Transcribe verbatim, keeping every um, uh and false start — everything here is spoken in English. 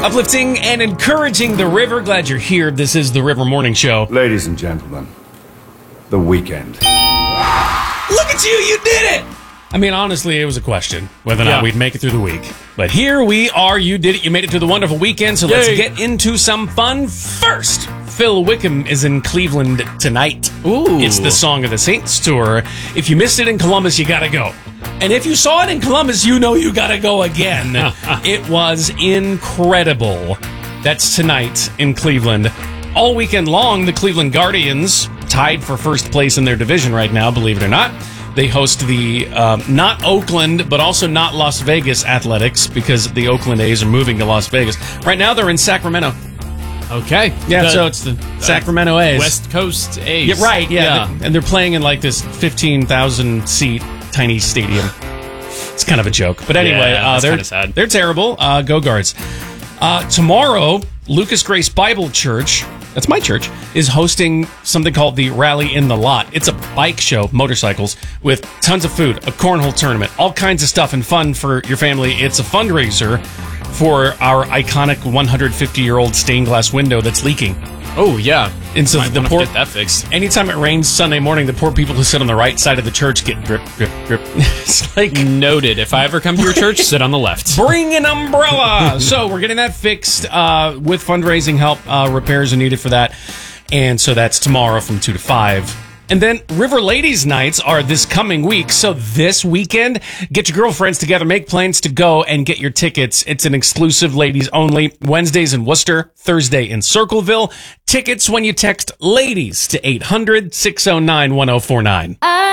Uplifting and encouraging the river. Glad you're here. This is the River Morning Show. Ladies and gentlemen, the weekend. Look at you, you did it! I mean, honestly, it was a question whether or not Yeah. we'd make it through the week. But here we are. You did it. You made it through the wonderful weekend. So let's Yay. get into some fun first. Phil Wickham is in Cleveland tonight. Ooh. It's the Song of the Saints tour. If you missed it in Columbus, you gotta go. And if you saw it in Columbus, you know you gotta go again. It was incredible. That's tonight in Cleveland. All weekend long, the Cleveland Guardians, tied for first place in their division right now, believe it or not. They host the, um, not Oakland, but also not Las Vegas Athletics, because the Oakland A's are moving to Las Vegas. Right now, they're in Sacramento. Okay. Yeah, The- so it's the Sacramento A's. West Coast A's. Yeah, right, yeah. yeah. And they're playing in like this fifteen thousand seat tiny stadium. It's kind of a joke. But anyway, Yeah, uh, that's they're, kinda sad. they're terrible. Uh, go Guards. Uh, tomorrow, Lucas Grace Bible Church, that's my church, is hosting something called the Rally in the Lot. It's a bike show, motorcycles, with tons of food, a cornhole tournament, all kinds of stuff and fun for your family. It's a fundraiser for our iconic one hundred fifty-year-old stained glass window that's leaking. Oh, yeah. And so Might the wanna poor, get that fixed. anytime it rains Sunday morning, the poor people who sit on the right side of the church get drip, drip, drip. It's like, Noted. If I ever come to your church, sit on the left. bring an umbrella. So we're getting that fixed uh, with fundraising help. Uh, repairs are needed for that. And so that's tomorrow from two to five. And then River Ladies Nights are this coming week. So this weekend, get your girlfriends together, make plans to go and get your tickets. It's an exclusive ladies only. Wednesdays in Worcester, Thursday in Circleville. Tickets when you text LADIES to eight hundred, six oh nine, one oh four nine.